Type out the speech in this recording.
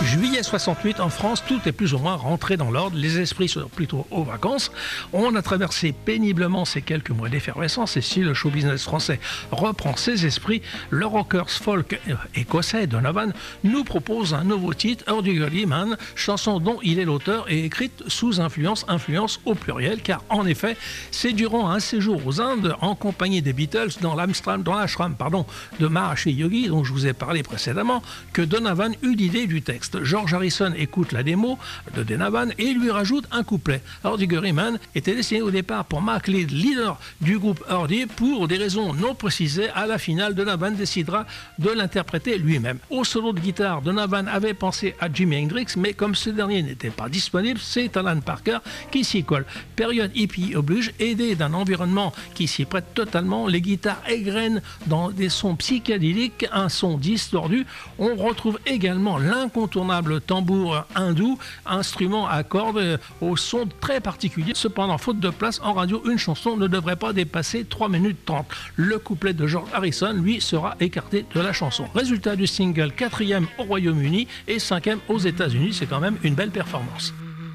Juillet 68 en France, tout est plus ou moins rentré dans l'ordre, les esprits sont plutôt aux vacances. On a traversé péniblement ces quelques mois d'effervescence et si le show business français reprend ses esprits, le rockers folk écossais Donovan nous propose un nouveau titre, Hurdy-Gurdy Man, chanson dont il est l'auteur et écrite sous influence au pluriel, car en effet, c'est durant un séjour aux Indes en compagnie des Beatles dans l'ashram de Maharishi Yogi, dont je vous ai parlé précédemment, que Donovan eut l'idée du texte. George Harrison écoute la démo de Donovan et lui rajoute un couplet. Hurdy-Gurdy Man était destiné au départ pour Mark Lead, leader du groupe Hurdy. Pour des raisons non précisées, à la finale, Donovan décidera de l'interpréter lui-même. Au solo de guitare, Donovan avait pensé à Jimi Hendrix, mais comme ce dernier n'était pas disponible, c'est Alan Parker qui s'y colle. Période hippie oblige, aidé d'un environnement qui s'y prête totalement, les guitares égrènent dans des sons psychédéliques, un son distordu. On retrouve également l'incontournable tambour hindou, instrument à cordes au son très particulier. Cependant, faute de place en radio, une chanson ne devrait pas dépasser 3 minutes 30. Le couplet de George Harrison, lui, sera écarté de la chanson. Résultat du single, 4e au Royaume-Uni et 5e aux États-Unis, c'est quand même une belle performance.